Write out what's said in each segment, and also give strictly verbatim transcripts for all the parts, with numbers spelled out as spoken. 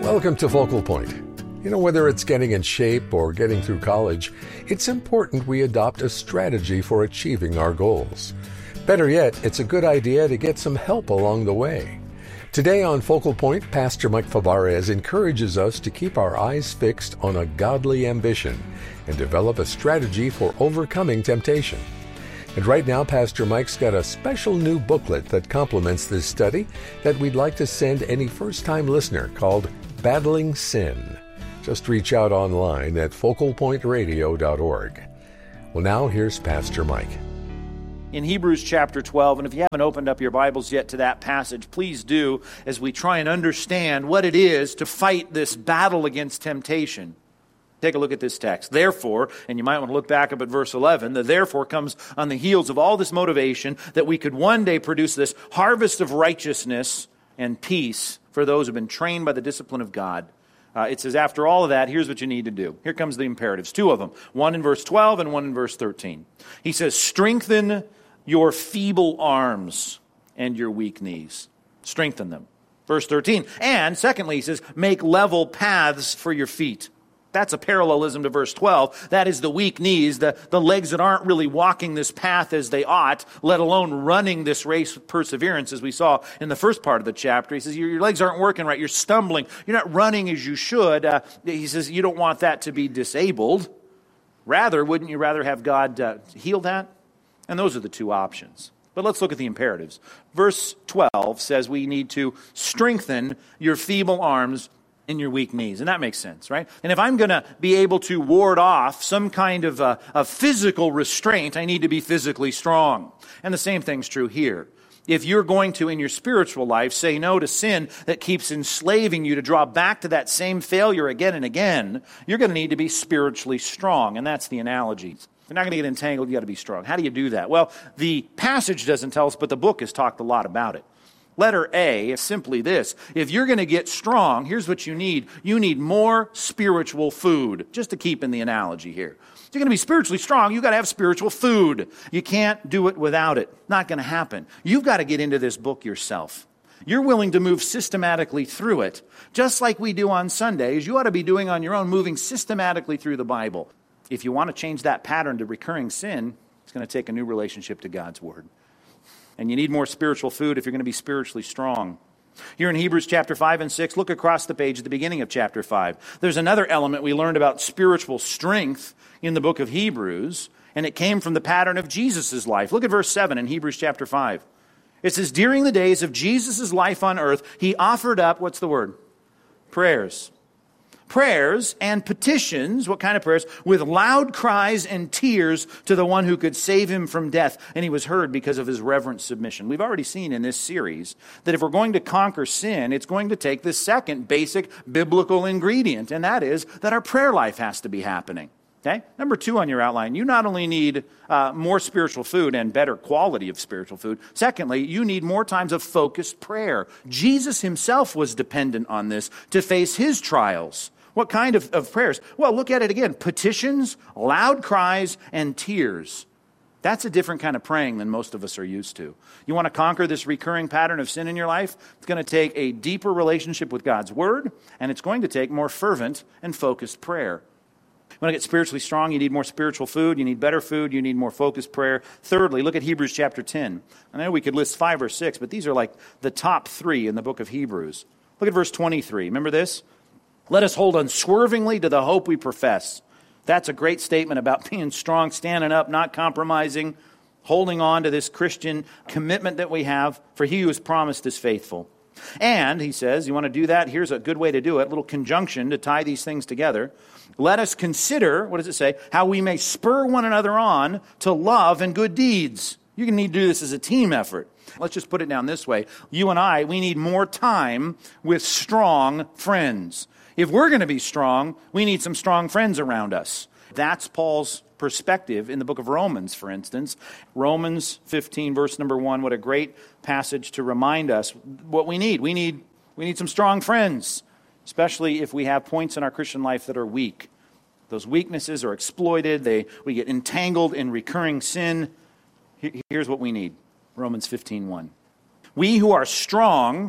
Welcome to Focal Point. You know, whether it's getting in shape or getting through college, it's important we adopt a strategy for achieving our goals. Better yet, it's a good idea to get some help along the way. Today on Focal Point, Pastor Mike Fabarez encourages us to keep our eyes fixed on a godly ambition and develop a strategy for overcoming temptation. And right now, Pastor Mike's got a special new booklet that complements this study that we'd like to send any first-time listener called Battling Sin. Just reach out online at focal point radio dot org. Well, now here's Pastor Mike. In Hebrews chapter twelve, and if you haven't opened up your Bibles yet to that passage, please do as we try and understand what it is to fight this battle against temptation. Take a look at this text. Therefore, and you might want to look back up at verse eleven, the therefore comes on the heels of all this motivation that we could one day produce this harvest of righteousness and peace for those who have been trained by the discipline of God. Uh, it says, after all of that, here's what you need to do. Here comes the imperatives, two of them, one in verse twelve and one in verse thirteen. He says, strengthen your feeble arms and your weak knees. Strengthen them. Verse thirteen. And secondly, he says, make level paths for your feet. That's a parallelism to verse twelve. That is the weak knees, the, the legs that aren't really walking this path as they ought, let alone running this race with perseverance, as we saw in the first part of the chapter. He says, your, your legs aren't working right. You're stumbling. You're not running as you should. Uh, he says, you don't want that to be disabled. Rather, wouldn't you rather have God uh, heal that? And those are the two options. But let's look at the imperatives. Verse twelve says we need to strengthen your feeble arms in your weak knees. And that makes sense, right? And if I'm going to be able to ward off some kind of a, a physical restraint, I need to be physically strong. And the same thing's true here. If you're going to, in your spiritual life, say no to sin that keeps enslaving you to draw back to that same failure again and again, you're going to need to be spiritually strong. And that's the analogy. If you're not going to get entangled, you got to be strong. How do you do that? Well, the passage doesn't tell us, but the book has talked a lot about it. Letter A is simply this. If you're going to get strong, here's what you need. You need more spiritual food, just to keep in the analogy here. If you're going to be spiritually strong, you've got to have spiritual food. You can't do it without it. Not going to happen. You've got to get into this book yourself. You're willing to move systematically through it, just like we do on Sundays. You ought to be doing on your own, moving systematically through the Bible. If you want to change that pattern to recurring sin, it's going to take a new relationship to God's Word. And you need more spiritual food if you're going to be spiritually strong. Here in Hebrews chapter five and six, look across the page at the beginning of chapter five. There's another element we learned about spiritual strength in the book of Hebrews, and it came from the pattern of Jesus' life. Look at verse seven in Hebrews chapter five. It says, during the days of Jesus' life on earth, he offered up, what's the word? Prayers. Prayers and petitions, what kind of prayers? With loud cries and tears to the one who could save him from death. And he was heard because of his reverent submission. We've already seen in this series that if we're going to conquer sin, it's going to take the second basic biblical ingredient, and that is that our prayer life has to be happening. Okay? Number two on your outline, you not only need uh, more spiritual food and better quality of spiritual food. Secondly, you need more times of focused prayer. Jesus himself was dependent on this to face his trials. What kind of, of prayers? Well, look at it again. Petitions, loud cries, and tears. That's a different kind of praying than most of us are used to. You want to conquer this recurring pattern of sin in your life? It's going to take a deeper relationship with God's Word, and it's going to take more fervent and focused prayer. You want to get spiritually strong, you need more spiritual food, you need better food, you need more focused prayer. Thirdly, look at Hebrews chapter ten. I know we could list five or six, but these are like the top three in the book of Hebrews. Look at verse twenty-three. Remember this? Let us hold unswervingly to the hope we profess. That's a great statement about being strong, standing up, not compromising, holding on to this Christian commitment that we have, for he who has promised is faithful. And, he says, you want to do that? Here's a good way to do it, a little conjunction to tie these things together. Let us consider, what does it say? How we may spur one another on to love and good deeds. You're going to need to do this as a team effort. Let's just put it down this way. You and I, we need more time with strong friends. If we're going to be strong, we need some strong friends around us. That's Paul's perspective in the book of Romans, for instance. Romans fifteen, verse number one, what a great passage to remind us what we need. We need, we need some strong friends, especially if we have points in our Christian life that are weak. Those weaknesses are exploited. They, we get entangled in recurring sin. Here's what we need. Romans fifteen one. We who are strong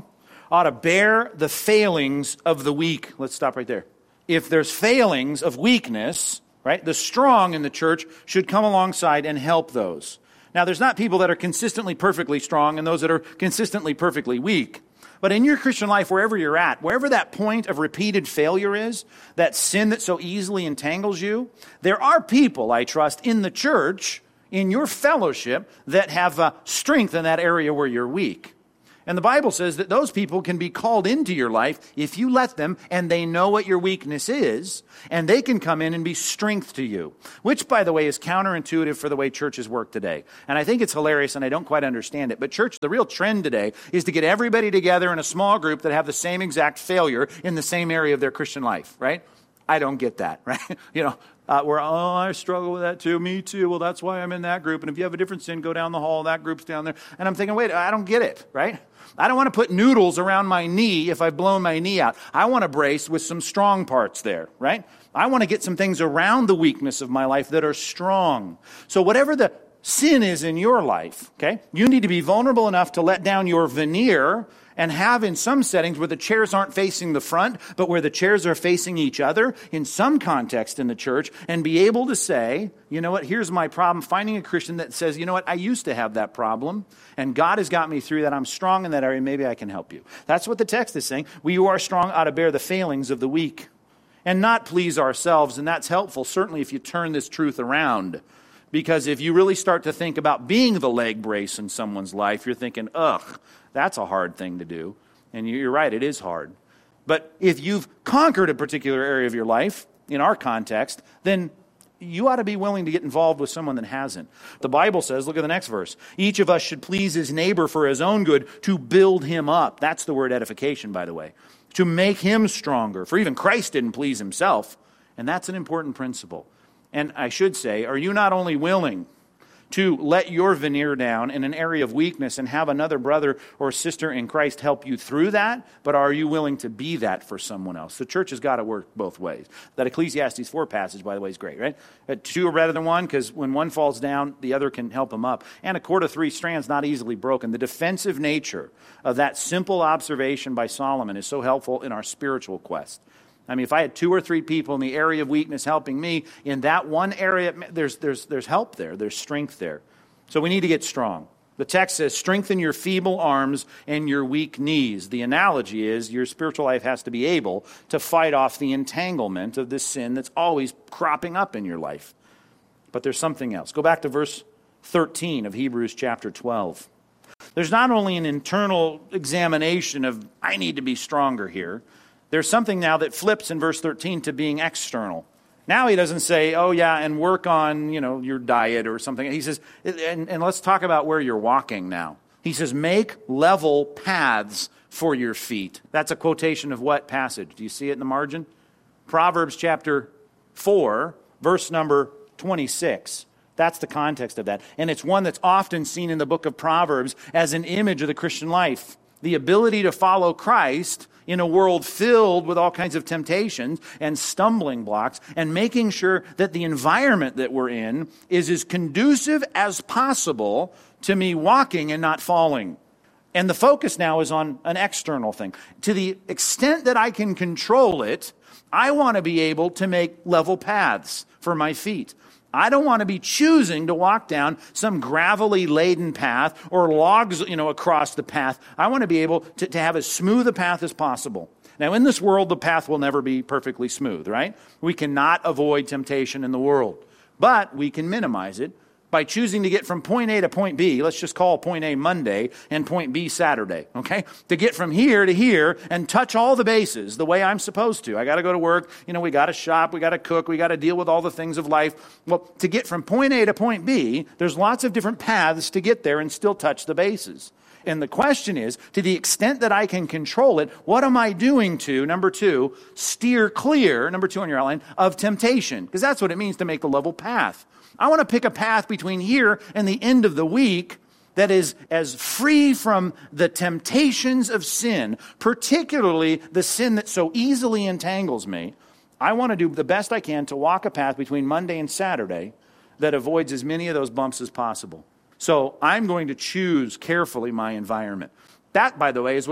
ought to bear the failings of the weak. Let's stop right there. If there's failings of weakness, right, the strong in the church should come alongside and help those. Now, there's not people that are consistently perfectly strong and those that are consistently perfectly weak. But in your Christian life, wherever you're at, wherever that point of repeated failure is, that sin that so easily entangles you, there are people, I trust, in the church, in your fellowship, that have uh, strength in that area where you're weak. And the Bible says that those people can be called into your life if you let them, and they know what your weakness is, and they can come in and be strength to you, which, by the way, is counterintuitive for the way churches work today. And I think it's hilarious, and I don't quite understand it. But church, the real trend today is to get everybody together in a small group that have the same exact failure in the same area of their Christian life, right? I don't get that, right? You know, uh, where, oh, I struggle with that too. Me too. Well, that's why I'm in that group. And if you have a different sin, go down the hall. That group's down there. And I'm thinking, wait, I don't get it, right? I don't want to put noodles around my knee if I've blown my knee out. I want to brace with some strong parts there, right? I want to get some things around the weakness of my life that are strong. So whatever the sin is in your life, okay, you need to be vulnerable enough to let down your veneer and have in some settings where the chairs aren't facing the front, but where the chairs are facing each other in some context in the church, and be able to say, you know what, here's my problem. Finding a Christian that says, you know what, I used to have that problem, and God has got me through that. I'm strong in that area. Maybe I can help you. That's what the text is saying. We who are strong ought to bear the failings of the weak and not please ourselves. And that's helpful, certainly, if you turn this truth around. Because if you really start to think about being the leg brace in someone's life, you're thinking, ugh, that's a hard thing to do. And you're right, it is hard. But if you've conquered a particular area of your life, in our context, then you ought to be willing to get involved with someone that hasn't. The Bible says, look at the next verse, each of us should please his neighbor for his own good, to build him up. That's the word edification, by the way. To make him stronger. For even Christ didn't please himself. And that's an important principle. And I should say, are you not only willing to let your veneer down in an area of weakness and have another brother or sister in Christ help you through that, but are you willing to be that for someone else? The church has got to work both ways. That Ecclesiastes four passage, by the way, is great, right? Uh, two are better than one, because when one falls down, the other can help him up. And a cord of three strands not easily broken. The defensive nature of that simple observation by Solomon is so helpful in our spiritual quest. I mean, if I had two or three people in the area of weakness helping me, in that one area, there's, there's, there's help there. There's strength there. So we need to get strong. The text says, strengthen your feeble arms and your weak knees. The analogy is your spiritual life has to be able to fight off the entanglement of this sin that's always cropping up in your life. But there's something else. Go back to verse thirteen of Hebrews chapter twelve. There's not only an internal examination of, I need to be stronger here. There's something now that flips in verse thirteen to being external. Now he doesn't say, oh yeah, and work on, you know, your diet or something. He says, and, and let's talk about where you're walking now. He says, make level paths for your feet. That's a quotation of what passage? Do you see it in the margin? Proverbs chapter four, verse number twenty-six. That's the context of that. And it's one that's often seen in the book of Proverbs as an image of the Christian life. The ability to follow Christ in a world filled with all kinds of temptations and stumbling blocks, and making sure that the environment that we're in is as conducive as possible to me walking and not falling. And the focus now is on an external thing. To the extent that I can control it, I want to be able to make level paths for my feet. I don't want to be choosing to walk down some gravelly laden path or logs, you know, across the path. I want to be able to, to have as smooth a path as possible. Now, in this world, the path will never be perfectly smooth, right? We cannot avoid temptation in the world, but we can minimize it by choosing to get from point A to point B. Let's just call point A Monday and point B Saturday, okay? To get from here to here and touch all the bases the way I'm supposed to. I got to go to work. You know, we got to shop. We got to cook. We got to deal with all the things of life. Well, to get from point A to point B, there's lots of different paths to get there and still touch the bases. And the question is, to the extent that I can control it, what am I doing to, number two, steer clear, number two on your outline, of temptation? Because that's what it means to make the level path. I want to pick a path between here and the end of the week that is as free from the temptations of sin, particularly the sin that so easily entangles me. I want to do the best I can to walk a path between Monday and Saturday that avoids as many of those bumps as possible. So I'm going to choose carefully my environment. That, by the way, is what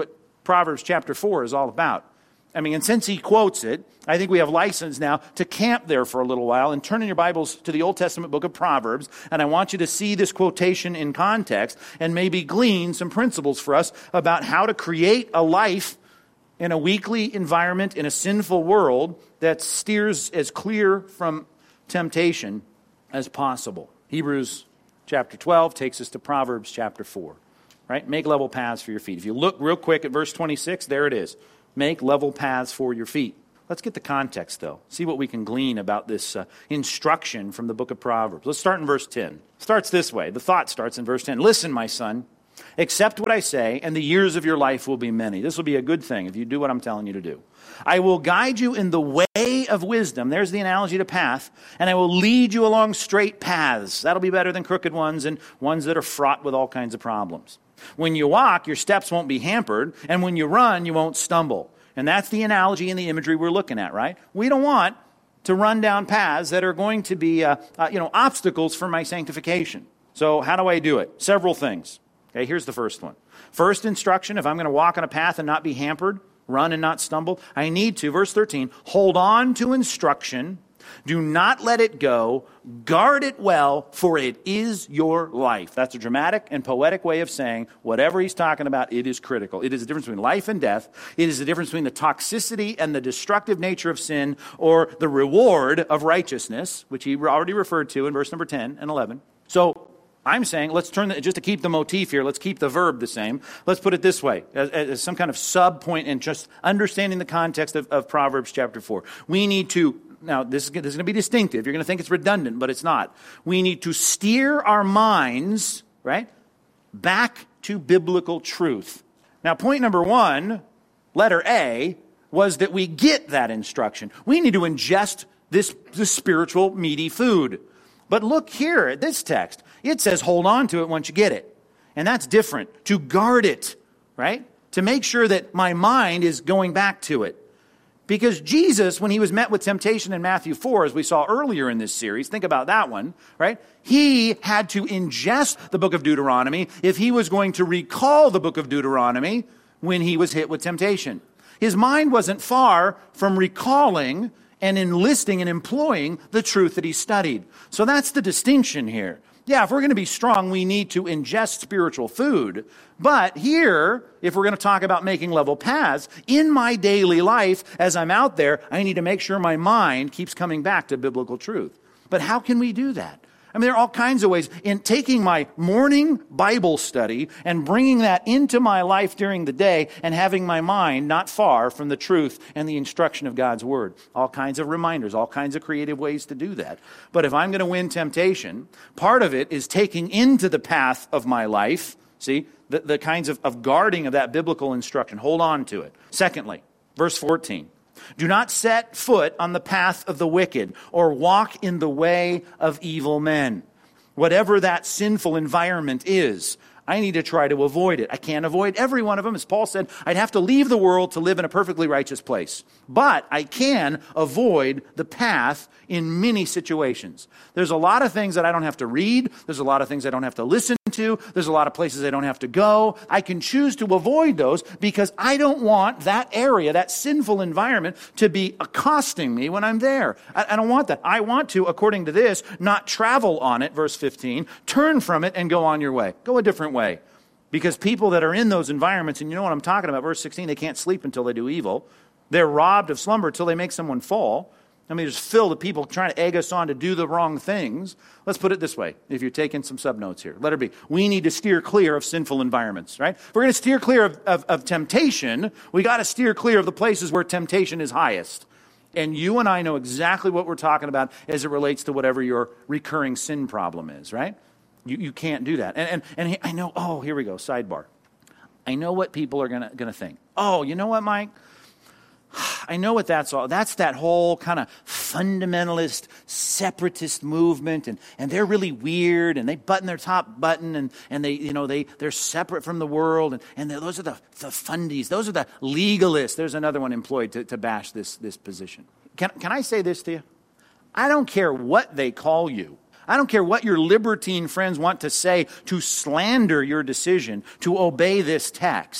Proverbs chapter four is all about. I mean, and since he quotes it, I think we have license now to camp there for a little while and turn in your Bibles to the Old Testament book of Proverbs. And I want you to see this quotation in context and maybe glean some principles for us about how to create a life in a weakly environment, in a sinful world that steers as clear from temptation as possible. Hebrews chapter twelve takes us to Proverbs chapter four. Right? Make level paths for your feet. If you look real quick at verse twenty-six, there it is. Make level paths for your feet. Let's get the context, though. See what we can glean about this uh, instruction from the book of Proverbs. Let's start in verse ten. It starts this way. The thought starts in verse ten. Listen, my son, accept what I say, and the years of your life will be many. This will be a good thing if you do what I'm telling you to do. I will guide you in the way of wisdom. There's the analogy to path. And I will lead you along straight paths. That'll be better than crooked ones and ones that are fraught with all kinds of problems. When you walk, your steps won't be hampered, and when you run, you won't stumble. And that's the analogy and the imagery we're looking at, right? We don't want to run down paths that are going to be, uh, uh, you know, obstacles for my sanctification. So how do I do it? Several things. Okay, here's the first one. First instruction, if I'm going to walk on a path and not be hampered, run and not stumble, I need to, verse thirteen, hold on to instruction. Do not let it go. Guard it well, for it is your life. That's a dramatic and poetic way of saying whatever he's talking about, it is critical. It is the difference between life and death. It is the difference between the toxicity and the destructive nature of sin or the reward of righteousness, which he already referred to in verse number ten and eleven. So I'm saying, let's turn the, just to keep the motif here, let's keep the verb the same. Let's put it this way, as, as some kind of sub-point in just understanding the context of, of Proverbs chapter four. We need to Now, this is, this is going to be distinctive. You're going to think it's redundant, but it's not. We need to steer our minds, right, back to biblical truth. Now, point number one, letter A, was that we get that instruction. We need to ingest this, this spiritual, meaty food. But look here at this text. It says hold on to it once you get it. And that's different. To guard it, right? To make sure that my mind is going back to it. Because Jesus, when he was met with temptation in Matthew four, as we saw earlier in this series, think about that one, right? He had to ingest the book of Deuteronomy if he was going to recall the book of Deuteronomy when he was hit with temptation. His mind wasn't far from recalling and enlisting and employing the truth that he studied. So that's the distinction here. Yeah, if we're going to be strong, we need to ingest spiritual food. But here, if we're going to talk about making level paths, in my daily life, as I'm out there, I need to make sure my mind keeps coming back to biblical truth. But how can we do that? I mean, there are all kinds of ways. In taking my morning Bible study and bringing that into my life during the day and having my mind not far from the truth and the instruction of God's Word. All kinds of reminders, all kinds of creative ways to do that. But if I'm going to win temptation, part of it is taking into the path of my life, see, the, the kinds of, of guarding of that biblical instruction. Hold on to it. Secondly, verse fourteen. Do not set foot on the path of the wicked or walk in the way of evil men. Whatever that sinful environment is, I need to try to avoid it. I can't avoid every one of them. As Paul said, I'd have to leave the world to live in a perfectly righteous place. But I can avoid the path in many situations. There's a lot of things that I don't have to read. There's a lot of things I don't have to listen to. There's a lot of places I don't have to go. I can choose to avoid those because I don't want that area, that sinful environment, to be accosting me when I'm there. I, I don't want that. I want to, according to this, not travel on it, verse fifteen, turn from it and go on your way. Go a different way. Because people that are in those environments, and you know what I'm talking about, verse sixteen, they can't sleep until they do evil. They're robbed of slumber until they make someone fall. I mean, just fill the people trying to egg us on to do the wrong things. Let's put it this way, if you're taking some sub-notes here. Letter B, we need to steer clear of sinful environments, right? If we're going to steer clear of, of, of temptation, we got to steer clear of the places where temptation is highest. And you and I know exactly what we're talking about as it relates to whatever your recurring sin problem is, right? You you can't do that. And and, and I know, oh, here we go, sidebar. I know what people are going to going to think. Oh, you know what, Mike? I know what that's all. That's that whole kind of fundamentalist, separatist movement, and, and they're really weird, and they button their top button, and, and they you know they they're separate from the world, and, and those are the, the fundies, those are the legalists. There's another one employed to, to bash this this position. Can can I say this to you? I don't care what they call you. I don't care what your libertine friends want to say to slander your decision to obey this text.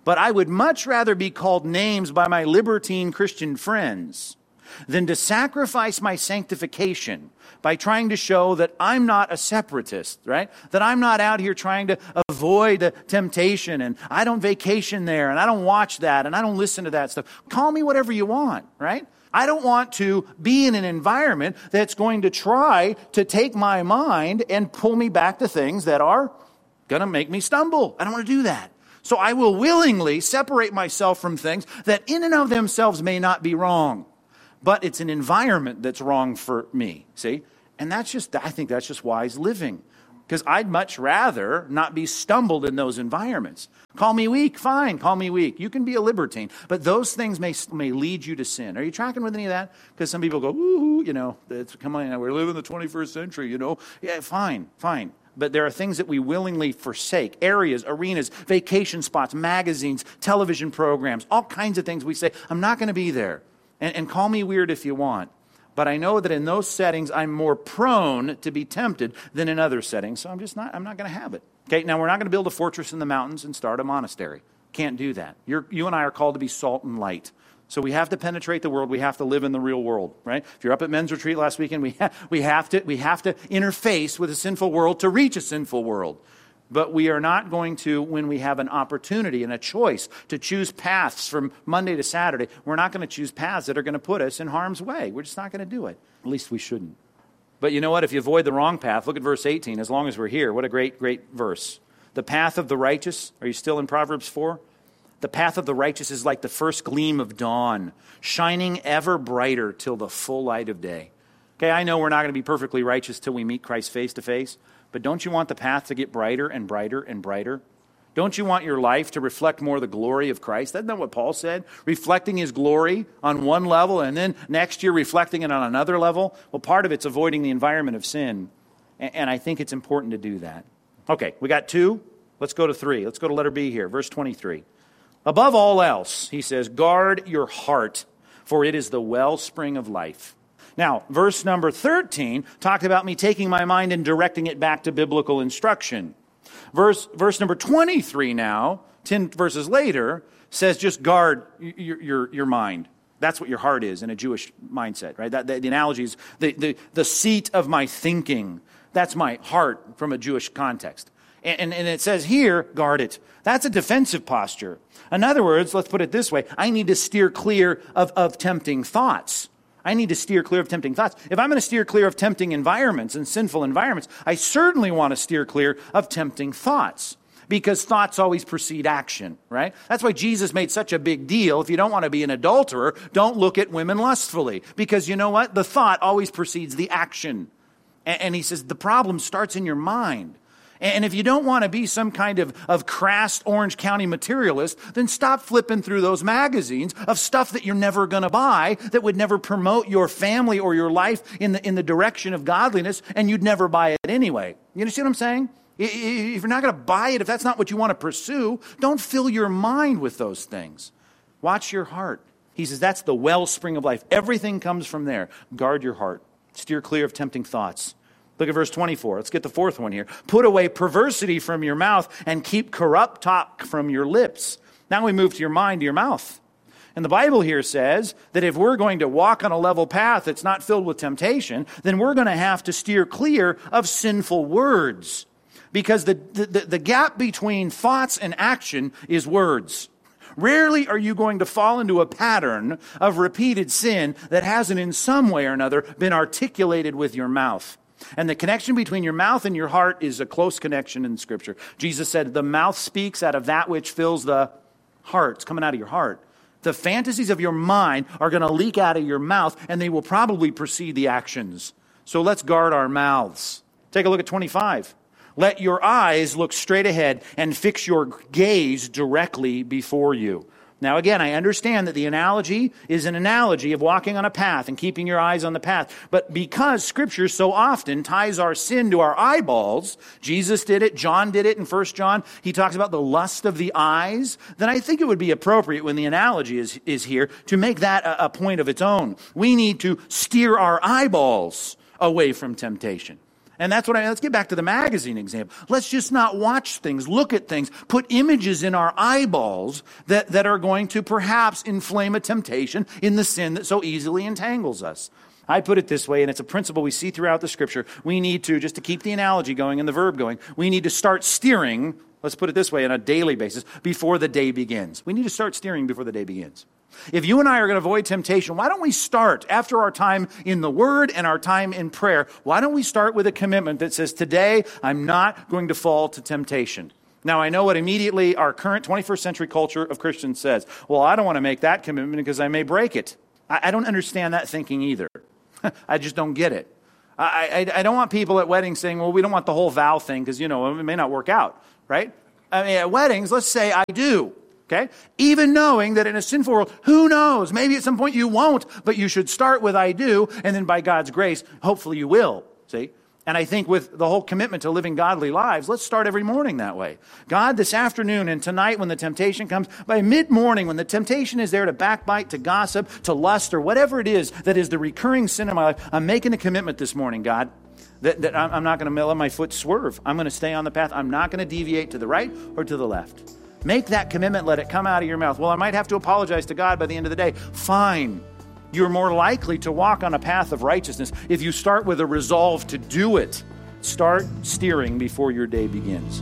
But I would much rather be called names by my libertine Christian friends than to sacrifice my sanctification by trying to show that I'm not a separatist, right? That I'm not out here trying to avoid temptation, and I don't vacation there, and I don't watch that, and I don't listen to that stuff. Call me whatever you want, right? I don't want to be in an environment that's going to try to take my mind and pull me back to things that are going to make me stumble. I don't want to do that. So I will willingly separate myself from things that in and of themselves may not be wrong. But it's an environment that's wrong for me, see? And that's just, I think that's just wise living. Because I'd much rather not be stumbled in those environments. Call me weak, fine, call me weak. You can be a libertine. But those things may may lead you to sin. Are you tracking with any of that? Because some people go, ooh, you know, it's, come on, we're living in the twenty-first century, you know. Yeah, fine, fine. But there are things that we willingly forsake. Areas, arenas, vacation spots, magazines, television programs, all kinds of things we say, I'm not going to be there. And, and call me weird if you want. But I know that in those settings, I'm more prone to be tempted than in other settings. So I'm just not, I'm not going to have it. Okay, now we're not going to build a fortress in the mountains and start a monastery. Can't do that. You're, you and I are called to be salt and light. So we have to penetrate the world. We have to live in the real world, right? If you're up at men's retreat last weekend, we, ha- we, have to, we have to interface with a sinful world to reach a sinful world. But we are not going to, when we have an opportunity and a choice to choose paths from Monday to Saturday, we're not going to choose paths that are going to put us in harm's way. We're just not going to do it. At least we shouldn't. But you know what? If you avoid the wrong path, look at verse eighteen. As long as we're here, what a great, great verse. The path of the righteous, are you still in Proverbs four? The path of the righteous is like the first gleam of dawn, shining ever brighter till the full light of day. Okay, I know we're not going to be perfectly righteous till we meet Christ face to face. But don't you want the path to get brighter and brighter and brighter? Don't you want your life to reflect more the glory of Christ? Isn't that what Paul said? Reflecting his glory on one level and then next year reflecting it on another level? Well, part of it's avoiding the environment of sin. And I think it's important to do that. Okay, we got two. Let's go to three. Let's go to letter B here, verse twenty-three. Above all else, he says, guard your heart, for it is the wellspring of life. Now, verse number thirteen talked about me taking my mind and directing it back to biblical instruction. Verse, verse number twenty-three now, ten verses later, says just guard your, your, your mind. That's what your heart is in a Jewish mindset, right? That, the, the analogy is the, the, the seat of my thinking. That's my heart from a Jewish context. And, and, and it says here, guard it. That's a defensive posture. In other words, let's put it this way. I need to steer clear of, of tempting thoughts. I need to steer clear of tempting thoughts. If I'm going to steer clear of tempting environments and sinful environments, I certainly want to steer clear of tempting thoughts. Because thoughts always precede action, right? That's why Jesus made such a big deal. If you don't want to be an adulterer, don't look at women lustfully. Because you know what? The thought always precedes the action. And, and he says the problem starts in your mind. And if you don't want to be some kind of, of crass Orange County materialist, then stop flipping through those magazines of stuff that you're never going to buy, that would never promote your family or your life in the, in the direction of godliness, and you'd never buy it anyway. You understand what I'm saying? If you're not going to buy it, if that's not what you want to pursue, don't fill your mind with those things. Watch your heart. He says that's the wellspring of life. Everything comes from there. Guard your heart. Steer clear of tempting thoughts. Look at verse twenty-four. Let's get the fourth one here. Put away perversity from your mouth and keep corrupt talk from your lips. Now we move to your mind, to your mouth. And the Bible here says that if we're going to walk on a level path that's not filled with temptation, then we're going to have to steer clear of sinful words. Because the, the, the gap between thoughts and action is words. Rarely are you going to fall into a pattern of repeated sin that hasn't in some way or another been articulated with your mouth. And the connection between your mouth and your heart is a close connection in Scripture. Jesus said, the mouth speaks out of that which fills the heart. It's coming out of your heart. The fantasies of your mind are going to leak out of your mouth, and they will probably precede the actions. So let's guard our mouths. Take a look at twenty-five. Let your eyes look straight ahead and fix your gaze directly before you. Now, again, I understand that the analogy is an analogy of walking on a path and keeping your eyes on the path. But because Scripture so often ties our sin to our eyeballs, Jesus did it, John did it in First John, he talks about the lust of the eyes, then I think it would be appropriate when the analogy is, is here to make that a, a point of its own. We need to steer our eyeballs away from temptation. And that's what I, let's get back to the magazine example. Let's just not watch things, look at things, put images in our eyeballs that, that are going to perhaps inflame a temptation in the sin that so easily entangles us. I put it this way, and it's a principle we see throughout the Scripture. We need to, just to keep the analogy going and the verb going, we need to start steering, let's put it this way, on a daily basis, before the day begins. We need to start steering before the day begins. If you and I are going to avoid temptation, why don't we start after our time in the Word and our time in prayer? Why don't we start with a commitment that says, today I'm not going to fall to temptation? Now, I know what immediately our current twenty-first century culture of Christians says. Well, I don't want to make that commitment because I may break it. I, I don't understand that thinking either. I just don't get it. I, I, I don't want people at weddings saying, well, we don't want the whole vow thing because, you know, it may not work out, right? I mean, at weddings, let's say I do. Okay? Even knowing that in a sinful world, who knows? Maybe at some point you won't, but you should start with I do, and then by God's grace, hopefully you will. See? And I think with the whole commitment to living godly lives, let's start every morning that way. God, this afternoon and tonight when the temptation comes, by mid-morning when the temptation is there to backbite, to gossip, to lust, or whatever it is that is the recurring sin in my life, I'm making a commitment this morning, God, that, that I'm not going to let my foot swerve. I'm going to stay on the path. I'm not going to deviate to the right or to the left. Make that commitment, let it come out of your mouth. Well, I might have to apologize to God by the end of the day. Fine. You're more likely to walk on a path of righteousness if you start with a resolve to do it. Start steering before your day begins.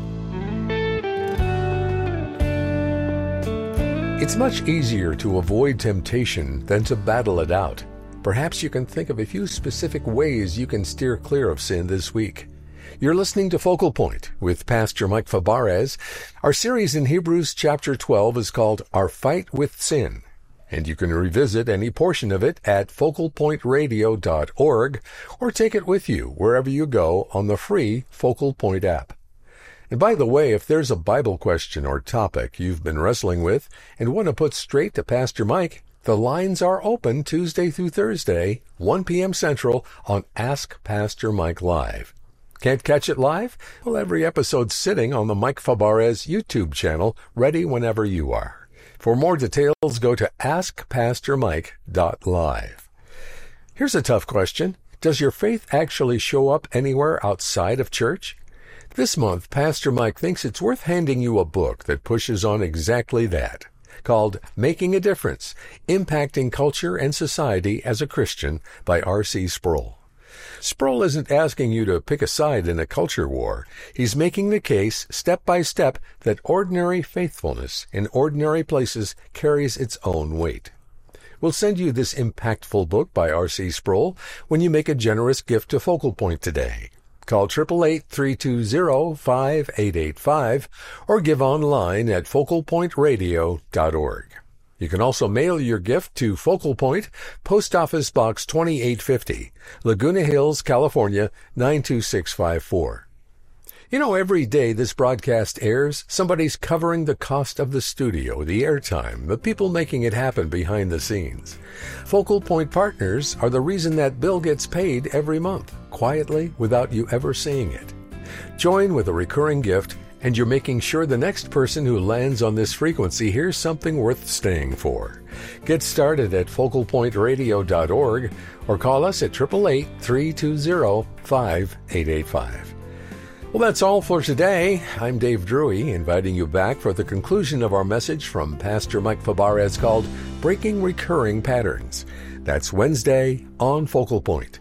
It's much easier to avoid temptation than to battle it out. Perhaps you can think of a few specific ways you can steer clear of sin this week. You're listening to Focal Point with Pastor Mike Fabarez. Our series in Hebrews chapter twelve is called Our Fight with Sin, and you can revisit any portion of it at focal point radio dot org or take it with you wherever you go on the free Focal Point app. And by the way, if there's a Bible question or topic you've been wrestling with and want to put straight to Pastor Mike, the lines are open Tuesday through Thursday, one p.m. Central on Ask Pastor Mike Live. Can't catch it live? Well, every episode's sitting on the Mike Fabarez YouTube channel, ready whenever you are. For more details, go to ask pastor mike dot live. Here's a tough question. Does your faith actually show up anywhere outside of church? This month, Pastor Mike thinks it's worth handing you a book that pushes on exactly that, called Making a Difference, Impacting Culture and Society as a Christian by R C Sproul. Sproul isn't asking you to pick a side in a culture war. He's making the case, step by step, that ordinary faithfulness in ordinary places carries its own weight. We'll send you this impactful book by R C Sproul when you make a generous gift to Focal Point today. Call eight eight eight, three two zero, five eight eight five or give online at focal point radio dot org. You can also mail your gift to Focal Point, Post Office Box twenty-eight fifty, Laguna Hills, California, nine two six five four. You know, every day this broadcast airs, somebody's covering the cost of the studio, the airtime, the people making it happen behind the scenes. Focal Point partners are the reason that bill gets paid every month, quietly, without you ever seeing it. Join with a recurring gift, and you're making sure the next person who lands on this frequency hears something worth staying for. Get started at focal point radio dot org or call us at eight eight eight, three two zero, five eight eight five. Well, that's all for today. I'm Dave Drury, inviting you back for the conclusion of our message from Pastor Mike Fabarez called Breaking Recurring Patterns. That's Wednesday on Focal Point.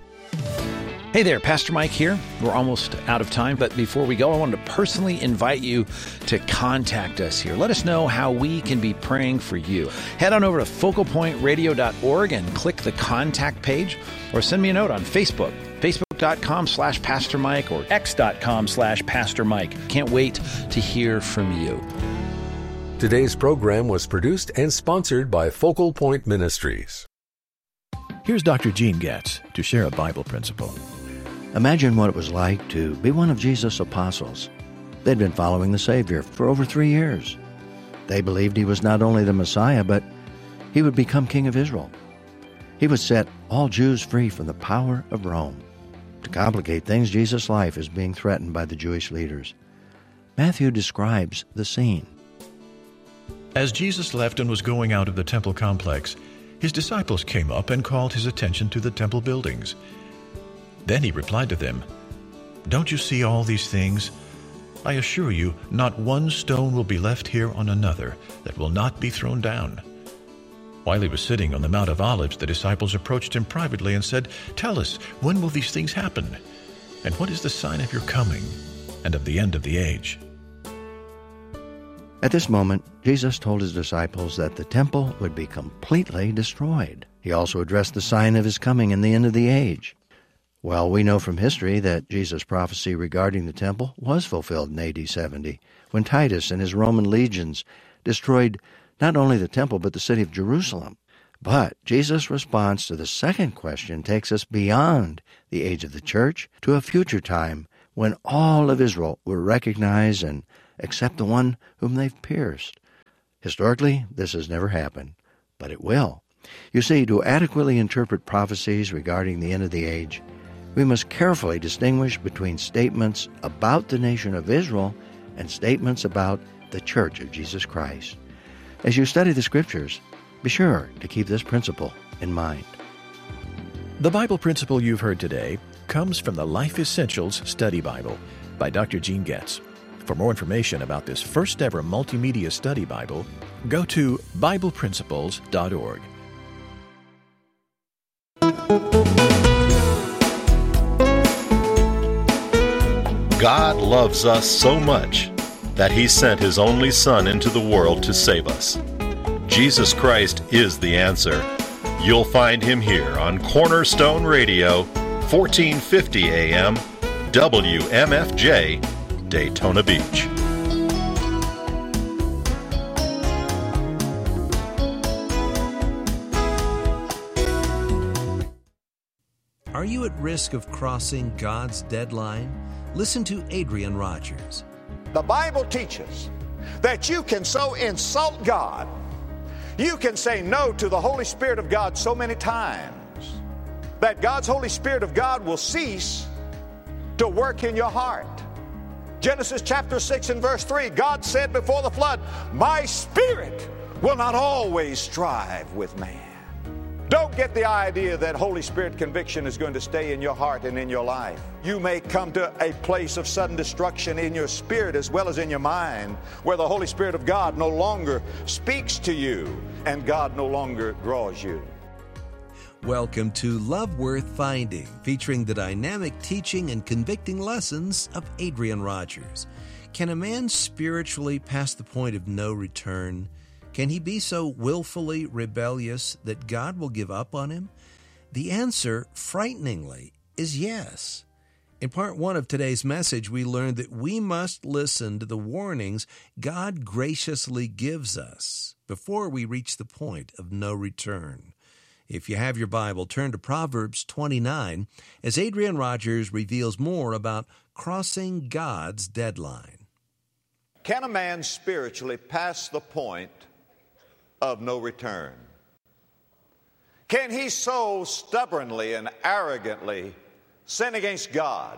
Hey there, Pastor Mike here. We're almost out of time, but before we go, I wanted to personally invite you to contact us here. Let us know how we can be praying for you. Head on over to focal point radio dot org and click the contact page, or send me a note on Facebook, facebook.com slash Pastor Mike or x.com slash Pastor Mike. Can't wait to hear from you. Today's program was produced and sponsored by Focal Point Ministries. Here's Doctor Gene Getz to share a Bible principle. Imagine what it was like to be one of Jesus' apostles. They'd been following the Savior for over three years. They believed he was not only the Messiah, but he would become King of Israel. He would set all Jews free from the power of Rome. To complicate things, Jesus' life is being threatened by the Jewish leaders. Matthew describes the scene. As Jesus left and was going out of the temple complex, his disciples came up and called his attention to the temple buildings. Then he replied to them, Don't you see all these things? I assure you, not one stone will be left here on another that will not be thrown down." While he was sitting on the Mount of Olives, the disciples approached him privately and said, "Tell us, when will these things happen? And what is the sign of your coming and of the end of the age?" At this moment, Jesus told his disciples that the temple would be completely destroyed. He also addressed the sign of his coming and the end of the age. Well, we know from history that Jesus' prophecy regarding the temple was fulfilled in A D seventy, when Titus and his Roman legions destroyed not only the temple but the city of Jerusalem. But Jesus' response to the second question takes us beyond the age of the church to a future time when all of Israel will recognize and accept the one whom they've pierced. Historically, this has never happened, but it will. You see, to adequately interpret prophecies regarding the end of the age, we must carefully distinguish between statements about the nation of Israel and statements about the Church of Jesus Christ. As you study the Scriptures, be sure to keep this principle in mind. The Bible principle you've heard today comes from the Life Essentials Study Bible by Doctor Gene Getz. For more information about this first-ever multimedia study Bible, go to Bible Principles dot org. God loves us so much that He sent His only Son into the world to save us. Jesus Christ is the answer. You'll find Him here on Cornerstone Radio, fourteen fifty A M, W M F J, Daytona Beach. Are you at risk of crossing God's deadline? Listen to Adrian Rogers. The Bible teaches that you can so insult God, you can say no to the Holy Spirit of God so many times, that God's Holy Spirit of God will cease to work in your heart. Genesis chapter six and verse three, God said before the flood, "My spirit will not always strive with man." Don't get the idea that Holy Spirit conviction is going to stay in your heart and in your life. You may come to a place of sudden destruction in your spirit as well as in your mind, where the Holy Spirit of God no longer speaks to you and God no longer draws you. Welcome to Love Worth Finding, featuring the dynamic teaching and convicting lessons of Adrian Rogers. Can a man spiritually pass the point of no return? Can he be so willfully rebellious that God will give up on him? The answer, frighteningly, is yes. In part one of today's message, we learned that we must listen to the warnings God graciously gives us before we reach the point of no return. If you have your Bible, turn to Proverbs twenty-nine as Adrian Rogers reveals more about crossing God's deadline. Can a man spiritually pass the point of no return? Can he so stubbornly and arrogantly sin against God?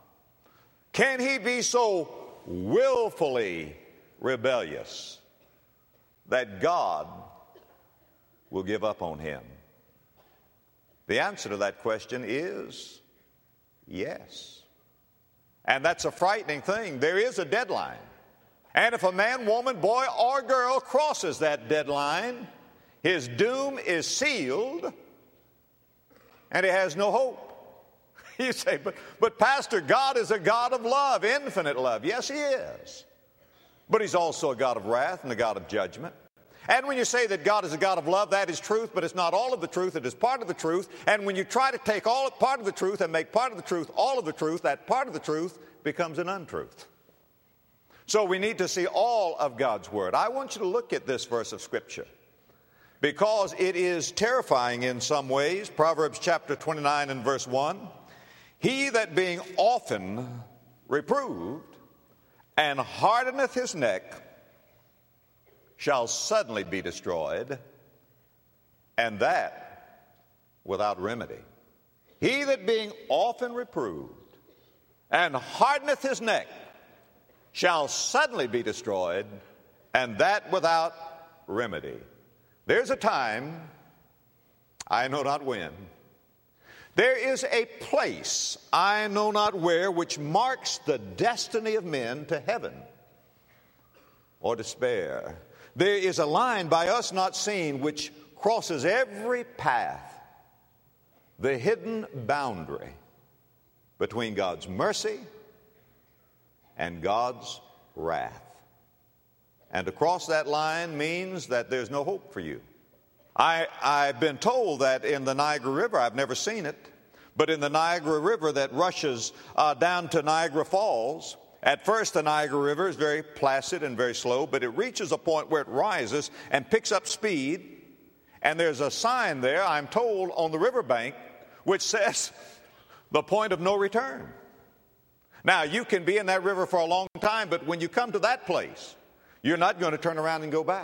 Can he be so willfully rebellious that God will give up on him? The answer to that question is yes. And that's a frightening thing. There is a deadline. And if a man, woman, boy, or girl crosses that deadline, his doom is sealed and he has no hope. You say, but, but Pastor, God is a God of love, infinite love. Yes, He is. But He's also a God of wrath and a God of judgment. And when you say that God is a God of love, that is truth, but it's not all of the truth. It is part of the truth. And when you try to take all part of the truth and make part of the truth all of the truth, that part of the truth becomes an untruth. So we need to see all of God's Word. I want you to look at this verse of Scripture because it is terrifying in some ways. Proverbs chapter twenty-nine and verse one, "He that being often reproved and hardeneth his neck shall suddenly be destroyed, and that without remedy." He that being often reproved and hardeneth his neck shall suddenly be destroyed, and that without remedy. There's a time, I know not when, There is a place, I know not where, which marks the destiny of men to heaven or despair. There is a line by us not seen which crosses every path, the hidden boundary between God's mercy and God's wrath. And to cross that line means that there's no hope for you. I, I've been told that in the Niagara River, I've never seen it, but in the Niagara River that rushes uh, down to Niagara Falls, at first the Niagara River is very placid and very slow, but it reaches a point where it rises and picks up speed, and there's a sign there, I'm told, on the riverbank, which says the point of no return. Now, you can be in that river for a long time, but when you come to that place, you're not going to turn around and go back.